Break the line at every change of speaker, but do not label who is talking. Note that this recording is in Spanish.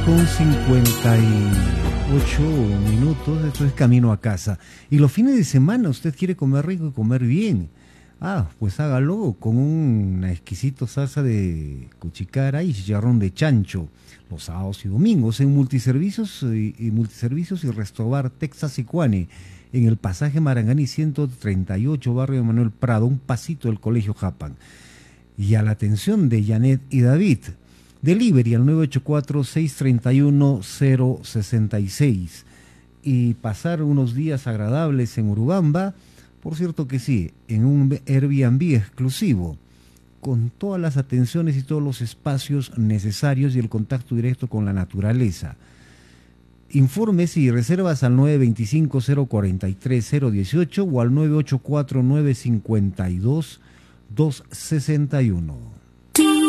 Con 58 minutos, esto es camino a casa. Y los fines de semana usted quiere comer rico y comer bien. Pues hágalo con una exquisita salsa de cuchicara y chicharrón de chancho. Los sábados y domingos en multiservicios y Restobar Texas Icuane, en el pasaje Marangani 138, barrio de Manuel Prado, un pasito del Colegio Japan. Y a la atención de Janet y David. Delivery al 984-631-066 y pasar unos días agradables en Urubamba, por cierto que sí, en un Airbnb exclusivo, con todas las atenciones y todos los espacios necesarios y el contacto directo con la naturaleza. Informes y reservas al 925-043-018 o al 984-952-261.